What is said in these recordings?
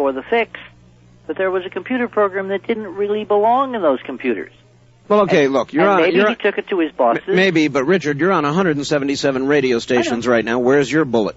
for the fix, that there was a computer program that didn't really belong in those computers. Well, okay, look, maybe he took it to his bosses. Maybe, but Richard, you're on 177 radio stations right now. Where's your bullet?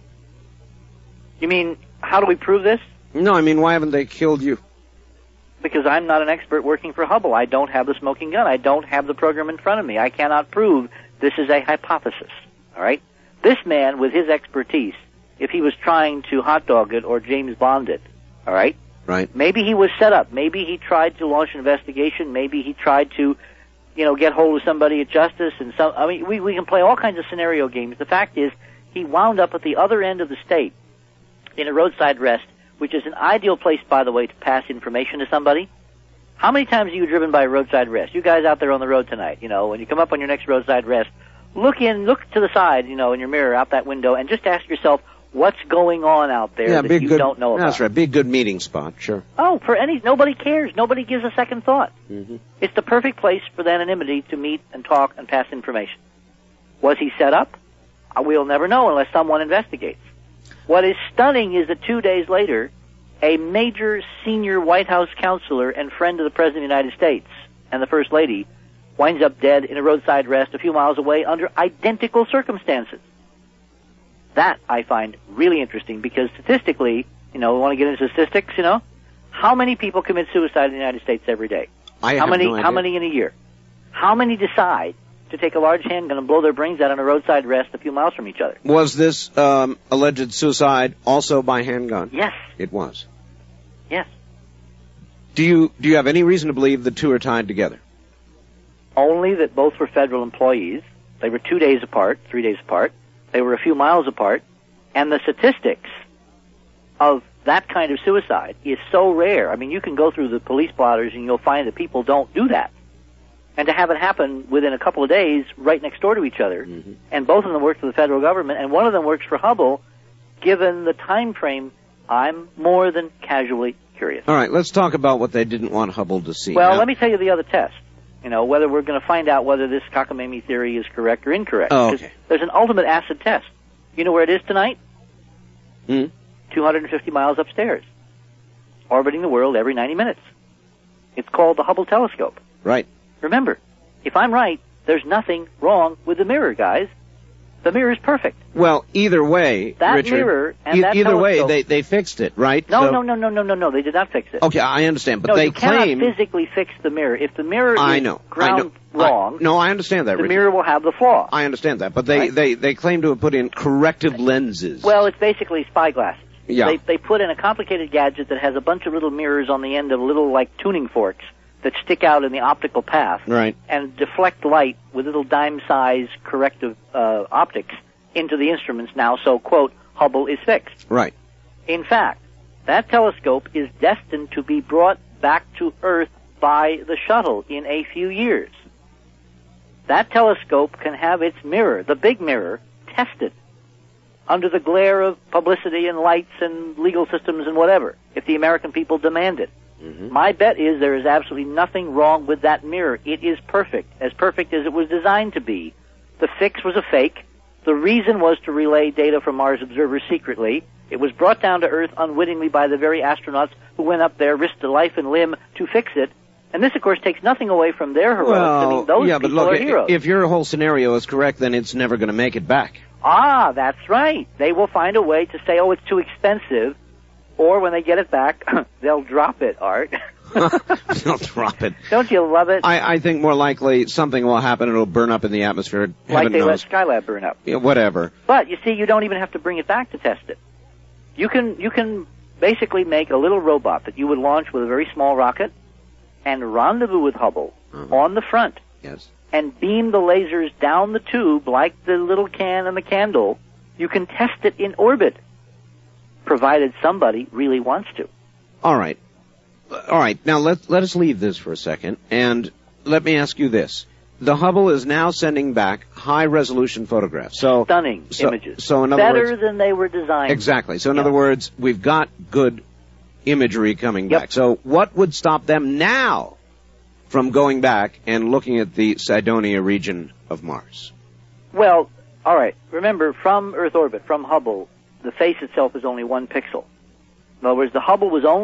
You mean, how do we prove this? No, I mean, why haven't they killed you? Because I'm not an expert working for Hubble. I don't have the smoking gun. I don't have the program in front of me. I cannot prove this is a hypothesis. All right? This man, with his expertise, if he was trying to hot dog it or James Bond it, all right? Right. Maybe he was set up. Maybe he tried to launch an investigation. Maybe he tried to, get hold of somebody at Justice. We can play all kinds of scenario games. The fact is, he wound up at the other end of the state in a roadside rest, which is an ideal place, by the way, to pass information to somebody. How many times have you driven by a roadside rest? You guys out there on the road tonight, when you come up on your next roadside rest, look to the side, in your mirror out that window, and just ask yourself, what's going on out there that you don't know about? That's right. Be a good meeting spot, sure. Oh, nobody cares. Nobody gives a second thought. Mm-hmm. It's the perfect place for the anonymity to meet and talk and pass information. Was he set up? We'll never know unless someone investigates. What is stunning is that 2 days later, a major senior White House counselor and friend of the President of the United States and the First Lady winds up dead in a roadside rest a few miles away under identical circumstances. That I find really interesting because statistically, we want to get into statistics, how many people commit suicide in the United States every day? How many in a year? How many decide to take a large handgun and blow their brains out on a roadside rest a few miles from each other? Was this alleged suicide also by handgun? Yes. It was. Yes. Do you have any reason to believe the two are tied together? Only that both were federal employees. They were 2 days apart, 3 days apart. They were a few miles apart. And the statistics of that kind of suicide is so rare. I mean, you can go through the police blotters and you'll find that people don't do that. And to have it happen within a couple of days right next door to each other, mm-hmm. and both of them work for the federal government, and one of them works for Hubble, given the time frame, I'm more than casually curious. All right, let's talk about what they didn't want Hubble to see. Well, let me tell you the other test. Whether we're going to find out whether this cockamamie theory is correct or incorrect. Oh, okay. There's an ultimate acid test. You know where it is tonight? 250 miles upstairs, orbiting the world every 90 minutes. It's called the Hubble telescope. Right. Remember, if I'm right, there's nothing wrong with the mirror, guys. The mirror is perfect. Well, either way, that Richard, mirror and that either telescope, way, they fixed it, right? No, they did not fix it. Okay, I understand, but no, they you claim... cannot physically fix the mirror. If the mirror is ground wrong... No, I understand that, the Richard. mirror will have the flaw. I understand that, but they claim to have put in corrective lenses. Well, it's basically spy glasses. Yeah. They put in a complicated gadget that has a bunch of little mirrors on the end of little, tuning forks that stick out in the optical path. Right. And deflect light with little dime-size corrective optics into the instruments now, so, quote, Hubble is fixed. Right. In fact, that telescope is destined to be brought back to Earth by the shuttle in a few years. That telescope can have its mirror, the big mirror, tested under the glare of publicity and lights and legal systems and whatever, if the American people demand it. Mm-hmm. My bet is there is absolutely nothing wrong with that mirror. It is perfect as it was designed to be. The fix was a fake. The reason was to relay data from Mars observers secretly. It was brought down to Earth unwittingly by the very astronauts who went up there, risked a life and limb to fix it. And this, of course, takes nothing away from their heroics. Those people are heroes. If your whole scenario is correct, then it's never going to make it back. Ah, that's right. They will find a way to say, it's too expensive. Or when they get it back, they'll drop it, Art. They'll drop it. Don't you love it? I think more likely something will happen. It'll burn up in the atmosphere. Like they let Skylab burn up. Yeah, whatever. But, you see, you don't even have to bring it back to test it. You can basically make a little robot that you would launch with a very small rocket and rendezvous with Hubble on the front. Yes. And beam the lasers down the tube like the little can and the candle. You can test it in orbit, provided somebody really wants to. All right. Now let us leave this for a second, and let me ask you this: the Hubble is now sending back high-resolution photographs. Stunning images. So in other better words, than they were designed. Exactly. So in other words, we've got good imagery coming back. So what would stop them now from going back and looking at the Cydonia region of Mars? Well, all right. Remember, from Earth orbit, from Hubble, the face itself is only 1 pixel. In other words, the Hubble was only